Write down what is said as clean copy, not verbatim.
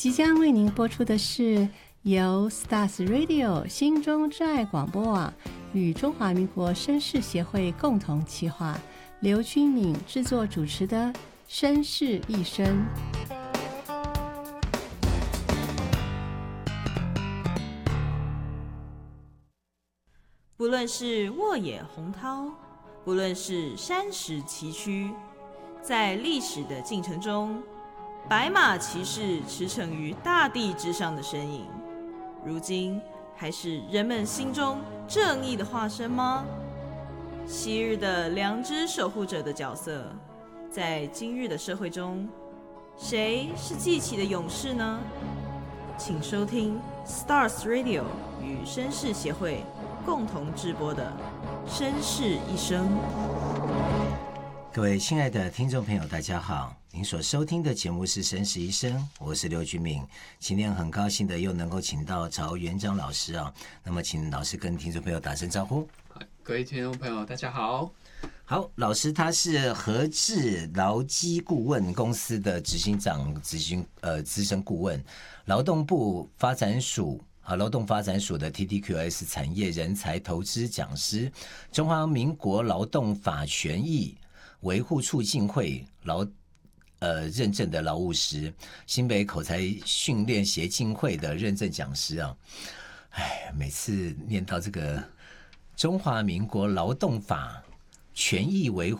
即将为您播出的是由 Stars Radio 心中之爱广播网与中华民国绅士协会共同企划，刘君敏制作主持的《绅士一生》。 不论是沃野洪涛，不论是山石崎岖，在历史的进程中，白马骑士驰骋于大地之上的身影，如今还是人们心中正义的化身吗？昔日的良知守护者的角色，在今日的社会中，谁是记起的勇士呢？请收听 Stars Radio 与绅士协会共同制播的《绅士一生》。 各位亲爱的听众朋友，大家好，您所收听的节目是《绅士一生》，我是刘君敏。今天很高兴的又能够请到曹元章老师啊，那么请老师跟听众朋友打声招呼。 各位听众朋友，大家好。 好，老师他是和智劳基顾问公司的执行长、资深顾问，劳动部发展署劳动发展署的 TTQS 产业人才投资讲师，中华民国劳动法权益维护促进会认证的劳务师，新北口才训练协进会的认证讲师啊。每次念到这个中华民国劳动法权益维